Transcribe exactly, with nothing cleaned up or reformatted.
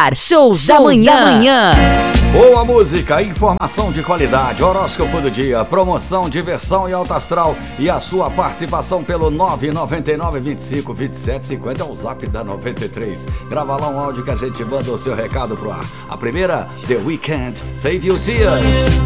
ar, show, show da manhã. da manhã. Boa música, informação de qualidade, horóscopo do dia, promoção, diversão e alto astral. E a sua participação pelo nove nove nove, vinte e cinco, vinte e sete, cinquenta é o zap da noventa e três. Grava lá um áudio que a gente manda o seu recado pro ar. A primeira, The Weeknd, Save Your Tears.